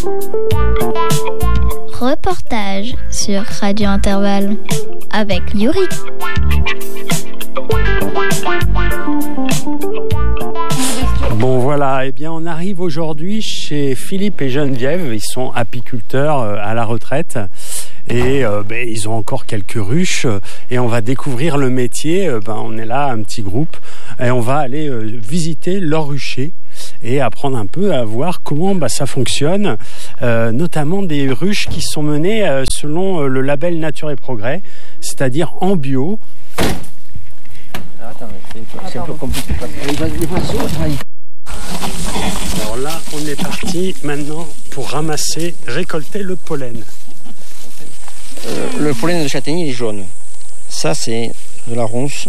Reportage sur Radio Intervalle avec Yuri. Bon voilà, eh bien on arrive aujourd'hui chez Philippe et Geneviève. Ils sont apiculteurs à la retraite et ils ont encore quelques ruches et on va découvrir le métier. On est là, un petit groupe, et on va aller visiter leur rucher et apprendre un peu à voir comment ça fonctionne, notamment des ruches qui sont menées selon le label Nature et Progrès, c'est-à-dire en bio. Attends, c'est un peu compliqué. Alors là, on est parti maintenant pour récolter le pollen. Le pollen de châtaignier est jaune. Ça, c'est de la ronce.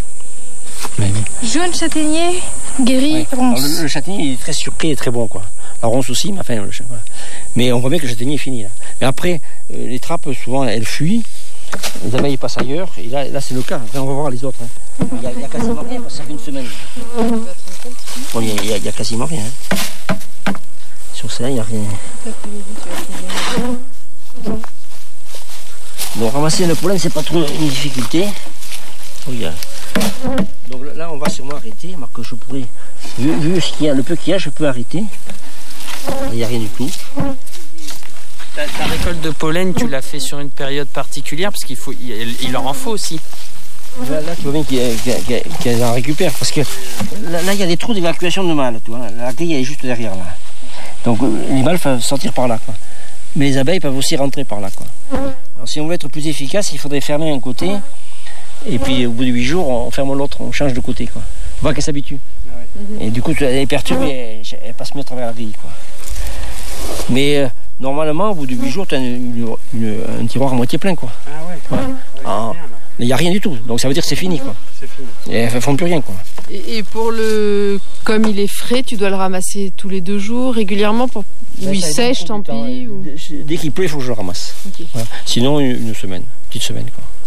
Jaune châtaignier, guéri, ouais. ronce. Le châtaignier est très surpris et très bon, quoi. La ronce aussi, mais enfin, mais on voit bien que le châtaignier est fini là. Mais après, les trappes, souvent, elles fuient. Les abeilles passent ailleurs, et là c'est le cas. Après, on va voir les autres. Hein. Il y a quasiment rien, parce que ça fait une semaine. Bon, il y a quasiment rien. Hein. Sur ça, il n'y a rien. Bon, ramasser le pollen, c'est pas trop une difficulté. Oh, donc là, on va sûrement arrêter. Que je pourrais, vu ce qu'il y a, le peu qu'il y a, je peux arrêter. Il n'y a rien du tout. Ta récolte de pollen, tu l'as fait sur une période particulière parce qu'il leur en faut aussi. Là tu vois bien qu'elles en récupèrent parce que là il y a des trous d'évacuation de mâles. La grille est juste derrière là. Donc les mâles peuvent sortir par là, quoi. Mais les abeilles peuvent aussi rentrer par là, quoi. Alors si on veut être plus efficace, il faudrait fermer un côté et puis au bout de 8 jours on ferme l'autre, on change de côté, quoi. Faut pas qu'elles s'habituent. Et du coup elle est perturbée, elle passe mieux à travers la grille, quoi. Mais normalement, au bout de 8 jours, tu as un tiroir à moitié plein, quoi. Ah ouais. Ouais. Il n'y a rien du tout, donc ça veut dire que c'est fini, quoi. C'est fini. Et elles ne font plus rien, quoi. Et pour comme il est frais, tu dois le ramasser tous les 2 jours, régulièrement, ou il sèche, tant pis ou... Dès qu'il pleut, il faut que je le ramasse. Okay. Voilà. Sinon, une petite semaine, quoi.